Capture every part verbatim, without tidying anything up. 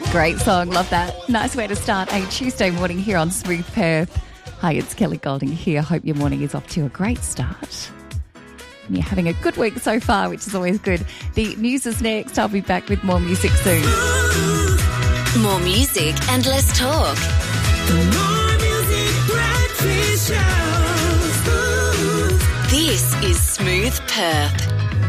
Great song, love that. Nice way to start a Tuesday morning here on Smooth Perth. Hi, it's Kelly Golding here. Hope your morning is off to a great start. And you're having a good week so far, which is always good. The news is next. I'll be back with more music soon. More music and less talk. More music, breakfast show. This is Smooth Perth.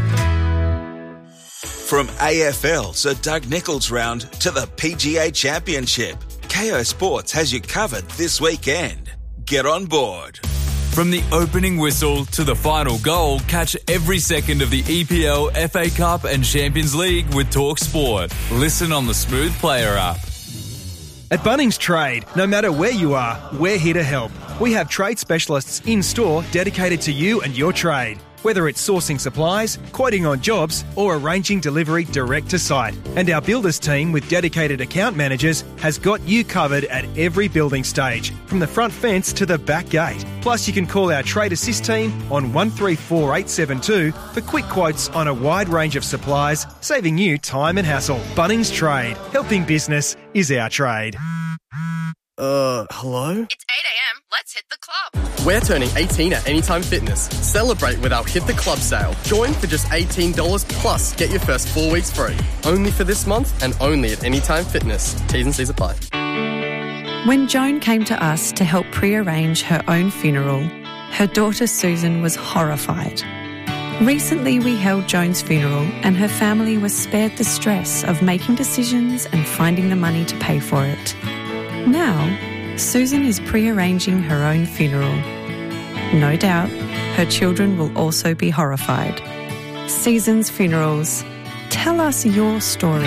From A F L Sir Doug Nicholls round to the P G A Championship, K O Sports has you covered this weekend. Get on board. From the opening whistle to the final goal, catch every second of the E P L, F A Cup and Champions League with Talk Sport. Listen on the Smooth Player app. At Bunnings Trade, no matter where you are, we're here to help. We have trade specialists in-store dedicated to you and your trade. Whether it's sourcing supplies, quoting on jobs, or arranging delivery direct to site. And our builders team with dedicated account managers has got you covered at every building stage, from the front fence to the back gate. Plus, you can call our Trade Assist team on one three four eight seven two for quick quotes on a wide range of supplies, saving you time and hassle. Bunnings Trade. Helping business is our trade. Uh, hello? It's eight a.m. Let's hit the club. We're turning eighteen at Anytime Fitness. Celebrate with our Hit the Club sale. Join for just eighteen dollars plus get your first four weeks free. Only for this month and only at Anytime Fitness. T's and C's apply. When Joan came to us to help pre-arrange her own funeral, her daughter Susan was horrified. Recently we held Joan's funeral and her family was spared the stress of making decisions and finding the money to pay for it. Now, Susan is pre-arranging her own funeral. No doubt, her children will also be horrified. Seasons Funerals. Tell us your story.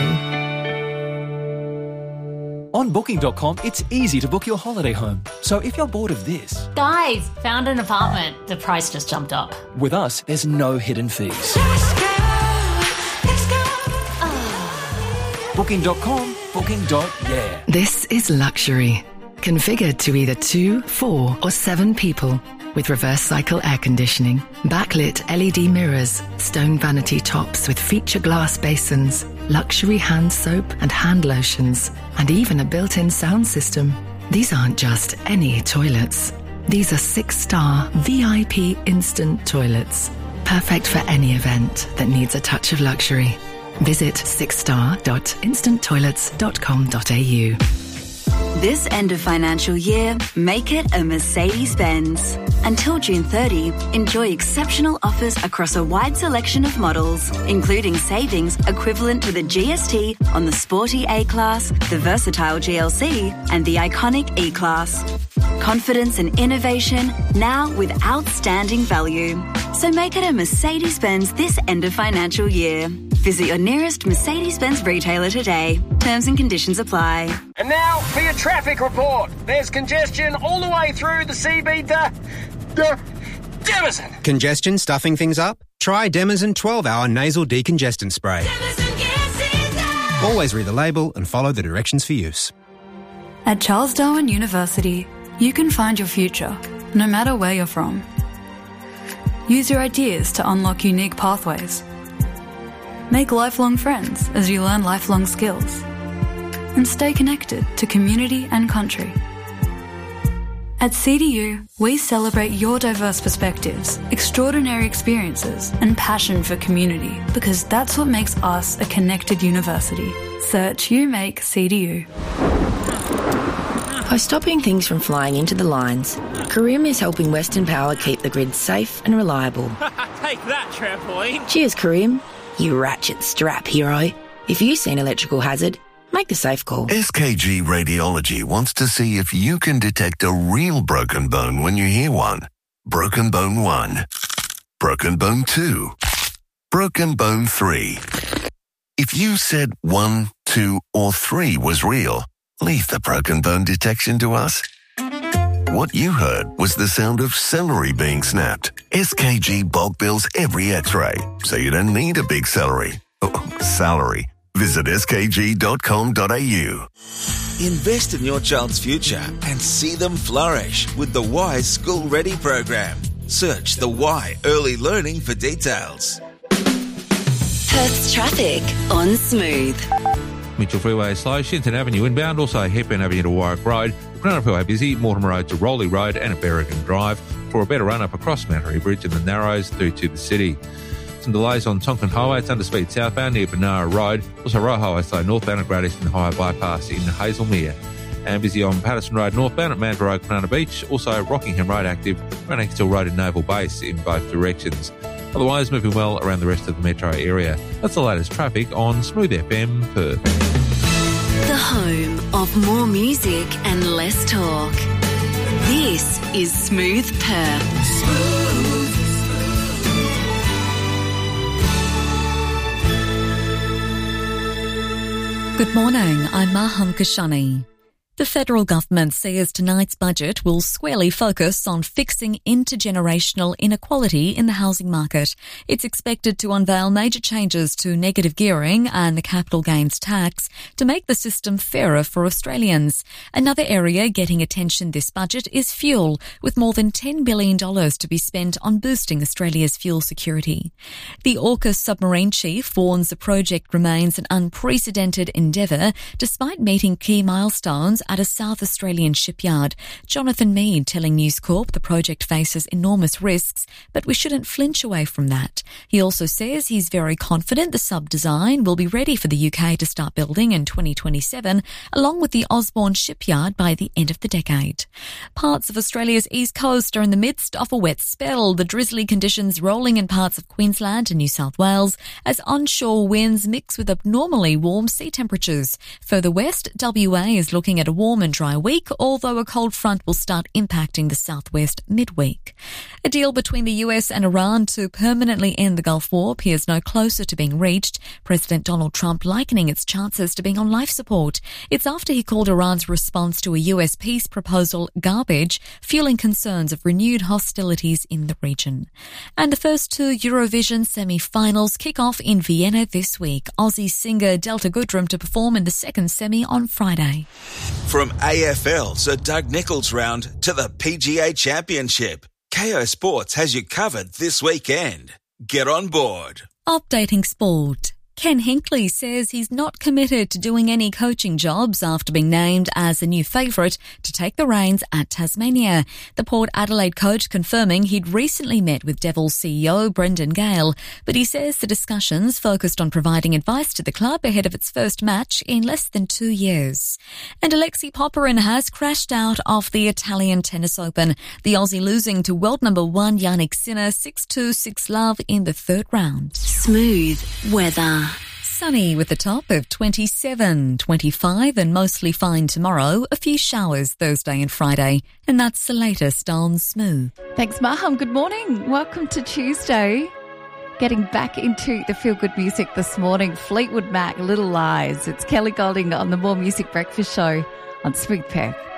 On booking dot com, it's easy to book your holiday home. So if you're bored of this... Guys, found an apartment. The price just jumped up. With us, there's no hidden fees. Let's go, let's go. Oh. booking dot com, booking dot yeah. This is luxury. Configured to either two, four or seven people. With reverse cycle air conditioning, backlit L E D mirrors, stone vanity tops with feature glass basins, luxury hand soap and hand lotions, and even a built-in sound system. These aren't just any toilets. These are six-star V I P instant toilets. Perfect for any event that needs a touch of luxury. Visit six star dot instant toilets dot com dot a u. This end of financial year, make it a Mercedes-Benz. Until June thirtieth, enjoy exceptional offers across a wide selection of models, including savings equivalent to the G S T on the sporty A-Class, the versatile G L C, and the iconic E-Class. Confidence and innovation, now with outstanding value. So make it a Mercedes-Benz this end of financial year. Visit your nearest Mercedes-Benz retailer today. Terms and conditions apply. And now for your traffic report. There's congestion all the way through the C B D. De- Demison. Congestion stuffing things up? Try Demison twelve hour nasal decongestant spray. Always read the label and follow the directions for use. At Charles Darwin University, you can find your future, no matter where you're from. Use your ideas to unlock unique pathways. Make lifelong friends as you learn lifelong skills. And stay connected to community and country. At C D U, we celebrate your diverse perspectives, extraordinary experiences, and passion for community, because that's what makes us a connected university. Search You Make C D U. By stopping things from flying into the lines, Karim is helping Western Power keep the grid safe and reliable. Take that, trampoline. Cheers, Karim. You ratchet strap hero. If you see an electrical hazard, make the safe call. S K G Radiology wants to see if you can detect a real broken bone when you hear one. Broken bone one. Broken bone two. Broken bone three. If you said one, two, or three was real, leave the broken bone detection to us. What you heard was the sound of celery being snapped. S K G bulk bills every x-ray, so you don't need a big celery. Oh, salary. Visit s k g dot com dot a u. Invest in your child's future and see them flourish with the Y School Ready program. Search the Y Early Learning for details. Perth's traffic on Smooth. Mitchell Freeway slow, Shenton Avenue inbound, also Hepburn Avenue to Warwick Road, Cronulla Freeway busy, Mortimer Road to Rowley Road and at Berrigan Drive for a better run up across Mattery Bridge and the Narrows through to the city. Some delays on Tonkin Highway, it's under speed southbound near Benara Road, also Royal Highway slow northbound at Great Eastern Highway bypass in Hazelmere. And busy on Patterson Road northbound at Mandurah Road, Banana Beach. Also Rockingham Road active around Exeter Road and Naval Base in both directions. Otherwise moving well around the rest of the metro area. That's the latest traffic on Smooth F M Perth. The home of more music and less talk. This is Smooth Perth. Smooth. Good morning, I'm Maham Kashani. The federal government says tonight's budget will squarely focus on fixing intergenerational inequality in the housing market. It's expected to unveil major changes to negative gearing and the capital gains tax to make the system fairer for Australians. Another area getting attention this budget is fuel, with more than ten billion dollars to be spent on boosting Australia's fuel security. The AUKUS submarine chief warns the project remains an unprecedented endeavour despite meeting key milestones at a South Australian shipyard. Jonathan Mead telling News Corp the project faces enormous risks, but we shouldn't flinch away from that. He also says he's very confident the sub design will be ready for the U K to start building in twenty twenty-seven, along with the Osborne shipyard by the end of the decade. Parts of Australia's east coast are in the midst of a wet spell, the drizzly conditions rolling in parts of Queensland and New South Wales as onshore winds mix with abnormally warm sea temperatures. Further west, W A is looking at a warm and dry week, although a cold front will start impacting the southwest midweek. A deal between the U S and Iran to permanently end the Gulf War appears no closer to being reached, President Donald Trump likening its chances to being on life support. It's after he called Iran's response to a U S peace proposal garbage, fueling concerns of renewed hostilities in the region. And the first two Eurovision semi-finals kick off in Vienna this week. Aussie singer Delta Goodrem to perform in the second semi on Friday. From A F L Sir Doug Nicholls round to the P G A Championship, Kayo Sports has you covered this weekend. Get on board. Updating sport. Ken Hinkley says he's not committed to doing any coaching jobs after being named as the new favourite to take the reins at Tasmania. The Port Adelaide coach confirming he'd recently met with Devils C E O Brendan Gale, but he says the discussions focused on providing advice to the club ahead of its first match in less than two years. And Alexei Popyrin has crashed out of the Italian Tennis Open, the Aussie losing to world number one Jannik Sinner six two six love in the third round. Smooth weather. Sunny with a top of twenty-seven, twenty-five and mostly fine tomorrow. A few showers Thursday and Friday. And that's the latest on Smooth. Thanks, Maham. Good morning. Welcome to Tuesday. Getting back into the feel-good music this morning. Fleetwood Mac, Little Lies. It's Kelly Golding on the More Music Breakfast Show on Smooth Perth.